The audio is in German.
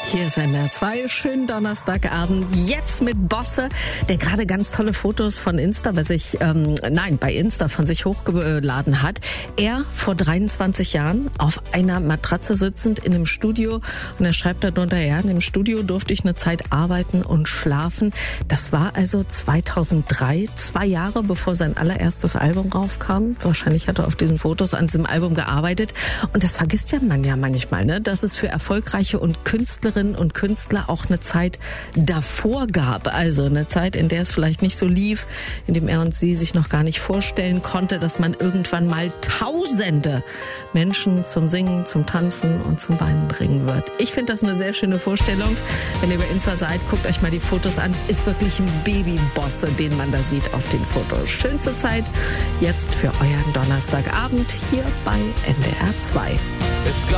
Hier ist NDR 2, schönen Donnerstagabend, jetzt mit Bosse, der gerade ganz tolle Fotos von Insta bei Insta von sich hochgeladen hat. Er vor 23 Jahren auf einer Matratze sitzend in einem Studio und er schreibt darunter, ja, in dem Studio durfte ich eine Zeit arbeiten und schlafen. Das war also 2003, 2 Jahre bevor sein allererstes Album raufkam. Wahrscheinlich hat er auf diesen Fotos an diesem Album gearbeitet und das vergisst man ja manchmal, ne? Dass es für erfolgreiche und Künstlerinnen und Künstler auch eine Zeit davor gab. Also eine Zeit, in der es vielleicht nicht so lief, in dem er und sie sich noch gar nicht vorstellen konnte, dass man irgendwann mal Tausende Menschen zum Singen, zum Tanzen und zum Weinen bringen wird. Ich finde das eine sehr schöne Vorstellung. Wenn ihr über Insta seid, guckt euch mal die Fotos an. Ist wirklich ein Babybosse, den man da sieht auf den Fotos. Schönste Zeit jetzt für euren Donnerstagabend hier bei NDR 2.